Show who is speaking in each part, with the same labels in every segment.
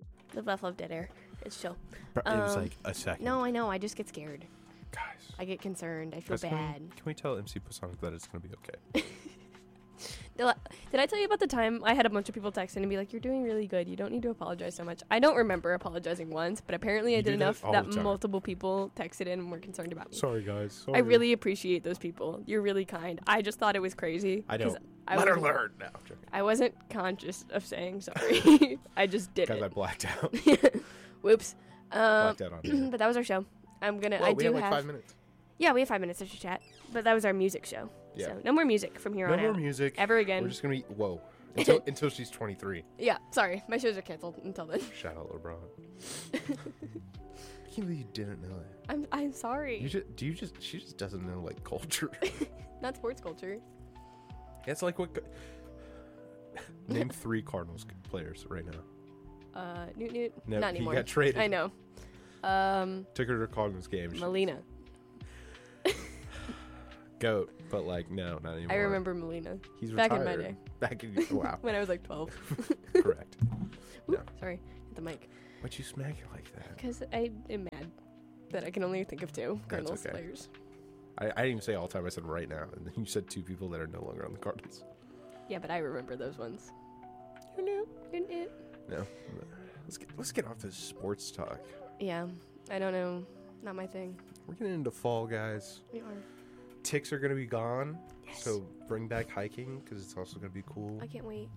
Speaker 1: Live, laugh, love, dead air. It's chill.
Speaker 2: It was like a second.
Speaker 1: No, I know. I just get scared.
Speaker 2: Guys.
Speaker 1: I get concerned. I feel
Speaker 2: Guys,
Speaker 1: bad.
Speaker 2: Can we tell MC Pasonic that it's going to be okay?
Speaker 1: Did I tell you about the time I had a bunch of people text in and be like, "You're doing really good. You don't need to apologize so much." I don't remember apologizing once, but apparently I
Speaker 2: You
Speaker 1: did
Speaker 2: do that
Speaker 1: enough
Speaker 2: all
Speaker 1: that
Speaker 2: the time.
Speaker 1: multiple people texted in and were concerned about me.
Speaker 2: Sorry, guys.
Speaker 1: I really appreciate those people. You're really kind. I just thought it was crazy.
Speaker 2: I
Speaker 1: 'cause
Speaker 2: don't.
Speaker 1: I
Speaker 2: Let her
Speaker 1: wasn't-
Speaker 2: learn. No, I'm joking.
Speaker 1: I wasn't conscious of saying sorry. I just did
Speaker 2: Guys, I
Speaker 1: it.
Speaker 2: blacked out.
Speaker 1: Whoops.
Speaker 2: Blacked out on here.
Speaker 1: But that was our show. I
Speaker 2: Whoa,
Speaker 1: do
Speaker 2: we have like
Speaker 1: have
Speaker 2: 5 minutes.
Speaker 1: Yeah, we have 5 minutes to chat. But that was our music show.
Speaker 2: Yeah.
Speaker 1: So no more music from here
Speaker 2: No
Speaker 1: on
Speaker 2: more
Speaker 1: out.
Speaker 2: music.
Speaker 1: Ever again.
Speaker 2: We're just going to be... Whoa. Until she's 23.
Speaker 1: Yeah, sorry. My shows are canceled until then.
Speaker 2: Shout out LeBron. I can't believe you didn't know that.
Speaker 1: I'm sorry.
Speaker 2: She just doesn't know, like, culture.
Speaker 1: Not sports culture.
Speaker 2: It's like what... Name 3 Cardinals players right now.
Speaker 1: Newt.
Speaker 2: No,
Speaker 1: Not
Speaker 2: he
Speaker 1: anymore.
Speaker 2: got traded.
Speaker 1: I know.
Speaker 2: Took her to a Cardinals game.
Speaker 1: Melina.
Speaker 2: Goat, but like no, not anymore.
Speaker 1: I remember Melina.
Speaker 2: He's
Speaker 1: back
Speaker 2: retired.
Speaker 1: in my day.
Speaker 2: Back in wow.
Speaker 1: When I was like 12.
Speaker 2: Correct.
Speaker 1: Ooh,
Speaker 2: No.
Speaker 1: Sorry, hit the mic.
Speaker 2: Why'd you smack it like that?
Speaker 1: Because I am mad that I can only think of 2
Speaker 2: That's
Speaker 1: Cardinals
Speaker 2: okay.
Speaker 1: players.
Speaker 2: I didn't even say all the time. I said right now, and then you said 2 people that are no longer on the Cardinals.
Speaker 1: Yeah, but I remember those ones.
Speaker 2: Who knew?
Speaker 1: It.
Speaker 2: No. Let's get off this sports talk.
Speaker 1: Yeah, I don't know. Not my thing.
Speaker 2: We're getting into fall, guys.
Speaker 1: We are.
Speaker 2: Ticks are gonna be gone,
Speaker 1: Yes.
Speaker 2: so bring back hiking because it's also gonna be cool.
Speaker 1: I can't wait.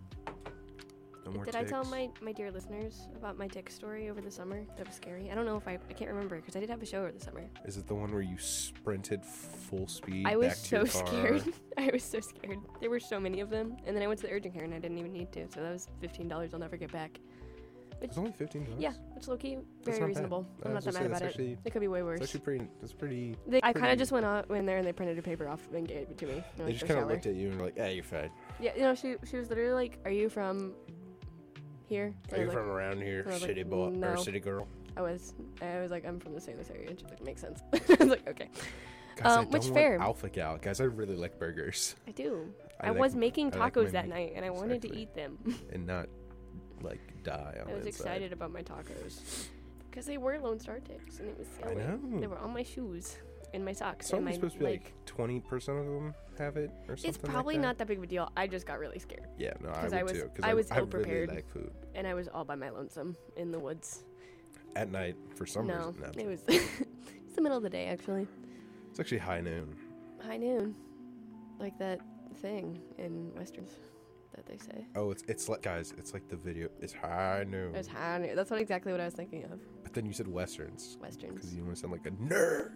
Speaker 2: No more
Speaker 1: Did
Speaker 2: ticks.
Speaker 1: I tell my dear listeners about my tick story over the summer? That was scary. I don't know if I can't remember because I did have a show over the summer.
Speaker 2: Is it the one where you sprinted full speed
Speaker 1: I was
Speaker 2: back to
Speaker 1: so
Speaker 2: your car?
Speaker 1: scared. I was so scared. There were so many of them, and then I went to the urgent care and I didn't even need to. So that was $15 I'll never get back.
Speaker 2: It's only $15.
Speaker 1: Yeah, it's low key
Speaker 2: That's
Speaker 1: very
Speaker 2: not bad.
Speaker 1: reasonable.
Speaker 2: I
Speaker 1: I'm
Speaker 2: was
Speaker 1: not that
Speaker 2: gonna
Speaker 1: mad
Speaker 2: say,
Speaker 1: about
Speaker 2: that's
Speaker 1: it.
Speaker 2: actually-
Speaker 1: It could be way worse.
Speaker 2: It's actually pretty. It's pretty.
Speaker 1: I kind
Speaker 2: pretty-
Speaker 1: of just went in there and they printed a paper off and gave it to me.
Speaker 2: They just kind of looked at you and were like, "Hey, you're fine.
Speaker 1: Yeah, you know, she was literally like, "Are you from here?" And
Speaker 2: Are
Speaker 1: I
Speaker 2: you
Speaker 1: was
Speaker 2: from around here,
Speaker 1: I was like,
Speaker 2: city boy or
Speaker 1: no.
Speaker 2: city girl?"
Speaker 1: I was like, "I'm from the St. Louis area," and she's like, "Makes sense." I was like, "Okay."
Speaker 2: Guys, I
Speaker 1: which
Speaker 2: don't
Speaker 1: fair?
Speaker 2: want Alpha Gal. Guys, I really like burgers.
Speaker 1: I do.
Speaker 2: I
Speaker 1: I
Speaker 2: like-
Speaker 1: was making
Speaker 2: I like
Speaker 1: tacos
Speaker 2: my
Speaker 1: that
Speaker 2: meat.
Speaker 1: night, and I wanted to
Speaker 2: Exactly.
Speaker 1: eat them.
Speaker 2: And not like die on
Speaker 1: I was
Speaker 2: the inside.
Speaker 1: excited about my tacos because they were Lone Star ticks, and it was
Speaker 2: I
Speaker 1: yellow.
Speaker 2: know.
Speaker 1: They were on my shoes and my socks.
Speaker 2: It's
Speaker 1: and
Speaker 2: only
Speaker 1: my,
Speaker 2: supposed to be like 20% of them have it or something.
Speaker 1: it's probably
Speaker 2: like that.
Speaker 1: not that big of a deal. I just got really scared,
Speaker 2: Yeah, no, I
Speaker 1: 'cause
Speaker 2: would
Speaker 1: I was-
Speaker 2: too.
Speaker 1: I was
Speaker 2: I really
Speaker 1: ill-prepared.
Speaker 2: like food
Speaker 1: and I was all by my lonesome in the woods.
Speaker 2: at night for some
Speaker 1: No,
Speaker 2: reason. No,
Speaker 1: it was it's the middle of the day actually,
Speaker 2: it's actually high noon.
Speaker 1: high noon, like that thing in westerns that they say.
Speaker 2: Oh, it's like guys, it's like the video. It's high noon.
Speaker 1: It was high noon. That's exactly what I was thinking of.
Speaker 2: But then you said westerns
Speaker 1: Westerns.
Speaker 2: because you want to sound like a nerd.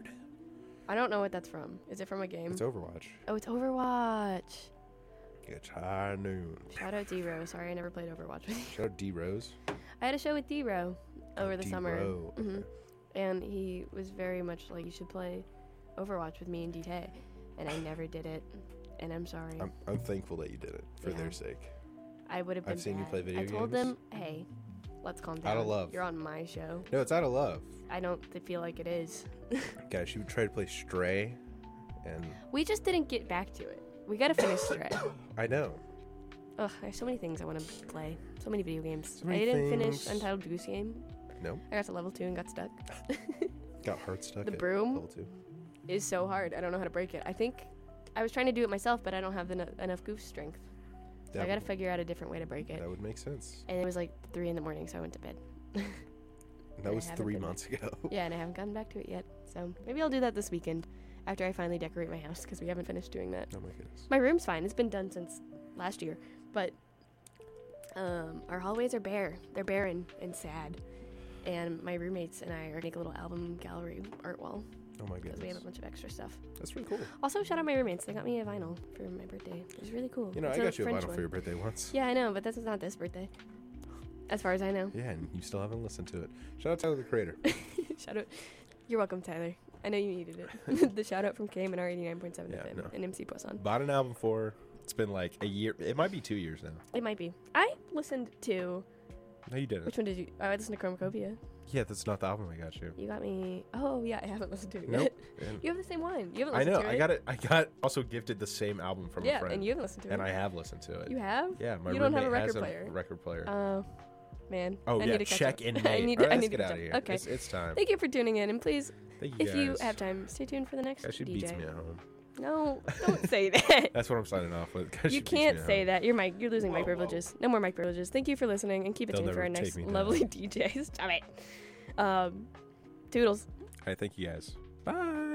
Speaker 1: I don't know what that's from. Is it from a game?
Speaker 2: It's Overwatch.
Speaker 1: Oh, it's Overwatch.
Speaker 2: It's high noon.
Speaker 1: Shout out D-Ro. Sorry, I never played Overwatch with you.
Speaker 2: Shout out D Rose.
Speaker 1: I had a show with D-Ro over the summer.
Speaker 2: D-Ro, okay.
Speaker 1: Mhm. And he was very much like, you should play Overwatch with me and DT. And I never did it. And I'm sorry.
Speaker 2: I'm thankful that you did it for
Speaker 1: Yeah.
Speaker 2: their sake.
Speaker 1: I would have been
Speaker 2: I've seen you
Speaker 1: bad.
Speaker 2: play video
Speaker 1: I told
Speaker 2: games.
Speaker 1: them, hey, let's calm down.
Speaker 2: Out of love.
Speaker 1: You're on my show.
Speaker 2: No, it's out of love.
Speaker 1: I don't feel like it is.
Speaker 2: Guys, she would try to play Stray, and
Speaker 1: We just didn't get back to it. We gotta finish Stray.
Speaker 2: I know.
Speaker 1: Ugh, there's so many things I want to play. So many video games.
Speaker 2: So many
Speaker 1: I didn't finish
Speaker 2: things.
Speaker 1: Untitled Goose Game.
Speaker 2: No,
Speaker 1: I got to level 2 and got stuck.
Speaker 2: got heart stuck.
Speaker 1: The
Speaker 2: at
Speaker 1: broom?
Speaker 2: level 2.
Speaker 1: It's so hard. I don't know how to break it. I think I was trying to do it myself, but I don't have enough goose strength. So
Speaker 2: That
Speaker 1: I gotta
Speaker 2: would-
Speaker 1: figure out a different way to break it.
Speaker 2: That would make sense.
Speaker 1: And it was like 3 in the morning, so I went to bed.
Speaker 2: That
Speaker 1: I
Speaker 2: was
Speaker 1: haven't
Speaker 2: 3
Speaker 1: been
Speaker 2: months ago.
Speaker 1: Yeah, and I haven't gotten back to it yet. So maybe I'll do that this weekend after I finally decorate my house because we haven't finished doing that.
Speaker 2: Oh my goodness.
Speaker 1: My room's fine. It's been done since last year, but our hallways are bare. They're barren and sad. And my roommates and I are make a little album gallery art wall
Speaker 2: Oh my
Speaker 1: because we have
Speaker 2: goodness.
Speaker 1: a bunch of extra stuff.
Speaker 2: That's really cool.
Speaker 1: Also, shout out my roommates. They got me a vinyl for my birthday. It was really cool.
Speaker 2: You know,
Speaker 1: It's
Speaker 2: I got you a
Speaker 1: French
Speaker 2: vinyl
Speaker 1: one.
Speaker 2: for your birthday once.
Speaker 1: Yeah, I know, but this is not this birthday. As far as I know.
Speaker 2: Yeah, and you still haven't listened to it. Shout out to the creator.
Speaker 1: Shout out. You're welcome, Tyler. I know you needed it. The shout out from KMNR 89.7
Speaker 2: Yeah,
Speaker 1: FM
Speaker 2: no.
Speaker 1: and MC Poisson.
Speaker 2: Bought an album for her. It's been like a year. It might be 2 years now.
Speaker 1: It might be. I listened to.
Speaker 2: No, you didn't.
Speaker 1: Which one did you? I listened to Chromacopia.
Speaker 2: Yeah, that's not the album I got you.
Speaker 1: You got me. Oh, yeah, I haven't listened to it
Speaker 2: Nope.
Speaker 1: yet.
Speaker 2: And
Speaker 1: You have the same one. You haven't
Speaker 2: I
Speaker 1: listened
Speaker 2: know.
Speaker 1: to it.
Speaker 2: I got it. I got also gifted the same album from a
Speaker 1: Yeah,
Speaker 2: friend.
Speaker 1: and you haven't listened to it.
Speaker 2: And I have listened to it.
Speaker 1: You have?
Speaker 2: Yeah, my
Speaker 1: You don't have a
Speaker 2: roommate
Speaker 1: record
Speaker 2: has
Speaker 1: player.
Speaker 2: a record player.
Speaker 1: Oh. man.
Speaker 2: Oh,
Speaker 1: I
Speaker 2: yeah.
Speaker 1: need to catch
Speaker 2: Check
Speaker 1: up.
Speaker 2: in May.
Speaker 1: I need,
Speaker 2: All right,
Speaker 1: I
Speaker 2: let's
Speaker 1: need to
Speaker 2: get out
Speaker 1: catch
Speaker 2: of
Speaker 1: up.
Speaker 2: here.
Speaker 1: Okay.
Speaker 2: It's time.
Speaker 1: Thank you for tuning in, and please,
Speaker 2: Thank you
Speaker 1: if
Speaker 2: guys.
Speaker 1: you have time, stay tuned for the next
Speaker 2: She
Speaker 1: DJ.
Speaker 2: beats me at home.
Speaker 1: No, don't say that.
Speaker 2: That's what I'm signing off with.
Speaker 1: You can't say that. You're losing mic privileges. No more mic privileges. Thank you for listening, and keep it
Speaker 2: They'll
Speaker 1: tuned for our
Speaker 2: never
Speaker 1: next
Speaker 2: take me down.
Speaker 1: lovely DJ. Stop it. Toodles.
Speaker 2: All right, thank you guys. Bye.